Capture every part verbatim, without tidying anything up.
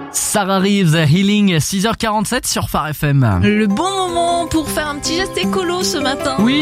Sarah Reeves, Healing, six heures quarante-sept sur Phare F M. Le bon moment pour faire un petit geste écolo ce matin. Oui.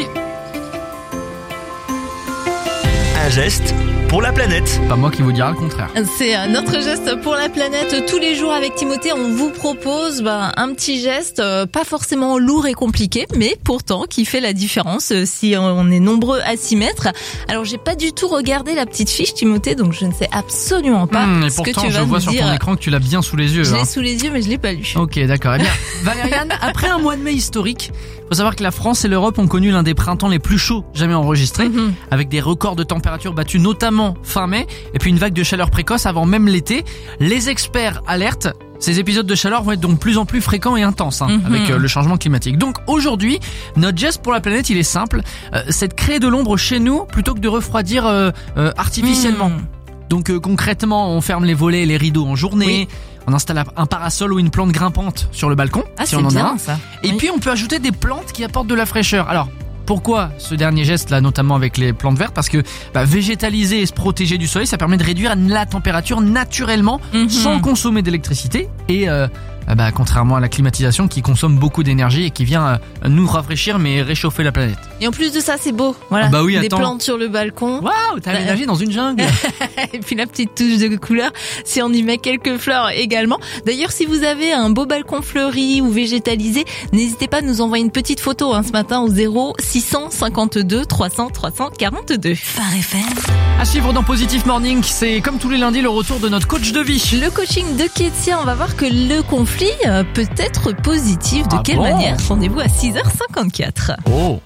Un geste pour la planète. Pas moi qui vous dira le contraire. C'est notre geste pour la planète. Tous les jours avec Timothée, on vous propose bah, un petit geste, euh, pas forcément lourd et compliqué, mais pourtant qui fait la différence euh, si on est nombreux à s'y mettre. Alors j'ai pas du tout regardé la petite fiche, Timothée, donc je ne sais absolument pas mmh, et ce pourtant, que tu vas je vois me sur dire. ton écran que tu l'as bien sous les yeux. Je hein. l'ai sous les yeux, mais je l'ai pas lu. Ok, d'accord. Eh bien, Valériane, après un mois de mai historique, faut savoir que la France et l'Europe ont connu l'un des printemps les plus chauds jamais enregistrés, Mmh. avec des records de température battus notamment fin mai, et puis une vague de chaleur précoce avant même l'été. Les experts alertent, ces épisodes de chaleur vont être donc de plus en plus fréquents et intenses hein, Mmh. avec euh, le changement climatique. Donc aujourd'hui, notre geste pour la planète, il est simple, euh, c'est de créer de l'ombre chez nous plutôt que de refroidir euh, euh, artificiellement. Mmh. Donc euh, concrètement, on ferme les volets et les rideaux en journée, Oui. on installe un parasol ou une plante grimpante sur le balcon, Ah, si c'est on en a bien un. ça. Et Oui. puis on peut ajouter des plantes qui apportent de la fraîcheur. Alors, pourquoi ce dernier geste là, notamment avec les plantes vertes? Parce que bah, végétaliser et se protéger du soleil, ça permet de réduire la température naturellement, Mmh. sans consommer d'électricité. Et euh, bah, contrairement à la climatisation qui consomme beaucoup d'énergie et qui vient euh, nous rafraîchir mais réchauffer la planète. Et en plus de ça, c'est beau. Voilà. Ah bah oui, Des attends. plantes sur le balcon. Waouh, t'as aménagé dans une jungle. Et puis la petite touche de couleur, si on y met quelques fleurs également. D'ailleurs, si vous avez un beau balcon fleuri ou végétalisé, n'hésitez pas à nous envoyer une petite photo hein, ce matin au zéro six cent cinquante-deux trois cents trois cent quarante-deux. Phare F M. À suivre dans Positive Morning, c'est comme tous les lundis le retour de notre coach de vie. Le coaching de Kétia, on va voir que le conflit euh, peut être positif. De Ah quelle bon manière? Rendez-vous à six heures cinquante-quatre. Oh.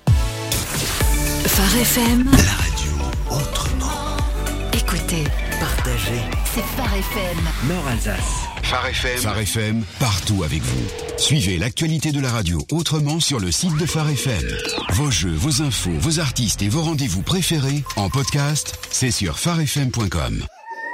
Phare F M. La radio autrement. Écoutez, Partagez. c'est Phare F M. Nord-Alsace. Phare F M. Phare F M, partout avec vous. Suivez l'actualité de la radio autrement sur le site de Phare F M. Vos jeux, vos infos, vos artistes et vos rendez-vous préférés en podcast, c'est sur phare f m point com.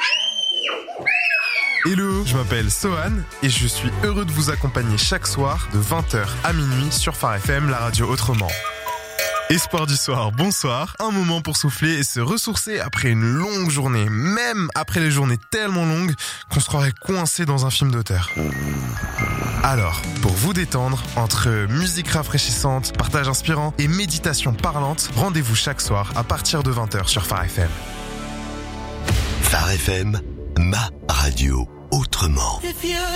Hello, je m'appelle Sohan et je suis heureux de vous accompagner chaque soir de vingt heures à minuit sur Phare F M, la radio autrement. Espoir du soir, bonsoir, un moment pour souffler et se ressourcer après une longue journée, même après les journées tellement longues qu'on se croirait coincé dans un film d'auteur. Alors, pour vous détendre, entre musique rafraîchissante, partage inspirant et méditation parlante, rendez-vous chaque soir à partir de vingt heures sur Phare F M. Phare F M, ma radio autrement.